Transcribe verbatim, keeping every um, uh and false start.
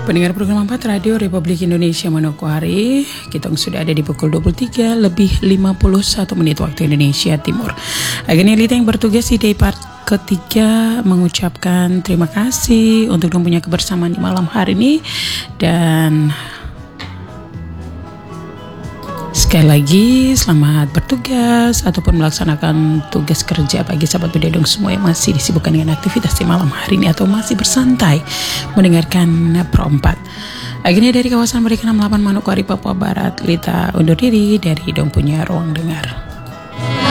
Pendengar program empat Radio Republik Indonesia Manokwari, kita sudah ada di pukul dua puluh tiga lebih lima puluh satu menit waktu Indonesia Timur. Agen Elita yang bertugas di day part ketiga mengucapkan terima kasih untuk mempunyai kebersamaan di malam hari ini. Dan sekali lagi selamat bertugas ataupun melaksanakan tugas kerja bagi sahabat bededong semua yang masih disibukkan dengan aktivitas di malam hari ini atau masih bersantai mendengarkan Pro empat. Akhirnya dari kawasan Merdeka enam puluh delapan Manokwari, Papua Barat, Lita undur diri dari Dong Punya Ruang Dengar.